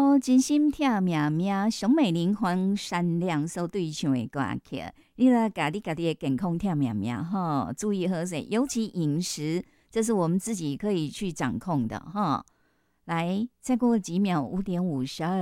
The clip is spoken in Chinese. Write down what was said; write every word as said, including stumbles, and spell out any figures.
哦，真心疼命命，熊美玲、黄山亮所对唱的歌曲，你来家你家己的健康疼命命哈，注意喝水，尤其饮食，这是我们自己可以去掌控的哈。来，再过几秒，五点五十二。